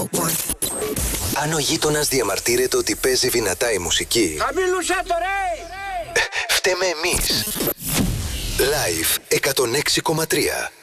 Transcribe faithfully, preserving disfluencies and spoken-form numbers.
Footwork. Αν ο γείτονας διαμαρτύρεται ότι παίζει δυνατά η μουσική, χαμηλούσα το ρε! φταίμε εμείς. Live εκατόν έξι κόμμα τρία.